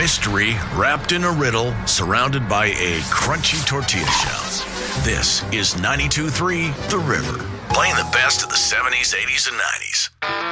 mystery wrapped in a riddle surrounded by a crunchy tortilla shell. This is 92.3 The River, playing the best of the 70s, 80s, and 90s.